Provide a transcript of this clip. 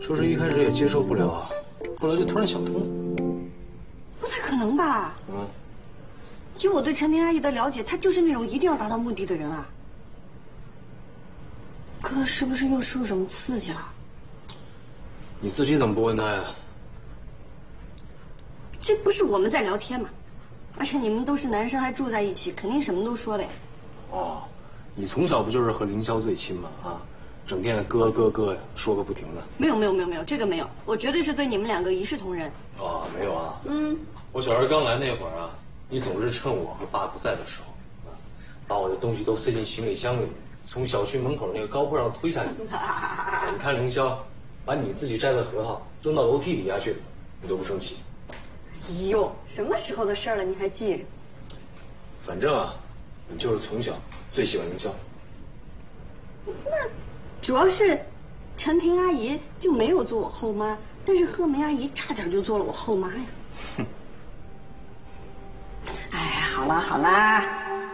说是一开始也接受不了啊，后来就突然想通了。 不太可能吧？ 嗯。 以我对陈婷阿姨的了解，她就是那种一定要达到目的的人啊。哥是不是又受什么刺激了？ 你自己怎么不问他呀？ 这不是我们在聊天吗？而且你们都是男生，还住在一起，肯定什么都说的呀。 哦，你从小不就是和凌霄最亲吗？啊，整天哥哥哥呀，说个不停的。 没有，这个没有，我绝对是对你们两个一视同仁。 哦，没有啊。 嗯。 我小时候刚来那会儿啊，你总是趁我和爸不在的时候，啊，把我的东西都塞进行李箱里面，从小区门口那个高坡上推下去。你看凌霄，把你自己摘的核桃扔到楼梯底下去，你都不生气。 哎呦，什么时候的事儿了，你还记着？ 反正啊，你就是从小最喜欢凌霄。 那主要是陈婷阿姨就没有做我后妈，但是贺梅阿姨差点就做了我后妈呀。 哼。 哎，好啦，